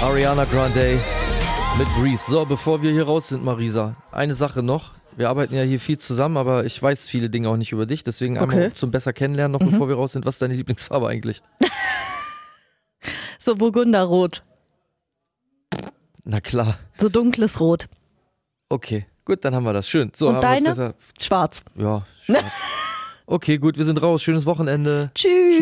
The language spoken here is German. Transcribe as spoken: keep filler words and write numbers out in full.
Ariana Grande mit Breathe. So, bevor wir hier raus sind, Marisa, eine Sache noch. Wir arbeiten ja hier viel zusammen, aber ich weiß viele Dinge auch nicht über dich. Deswegen Okay. einmal zum besser kennenlernen, noch Mhm. bevor wir raus sind. Was ist deine Lieblingsfarbe eigentlich? So Burgunderrot. Na klar. So dunkles Rot. Okay, gut, dann haben wir das. Schön. So, Und haben wir uns deine? besser. Schwarz. Ja, schwarz. Okay, gut, wir sind raus. Schönes Wochenende. Tschüss.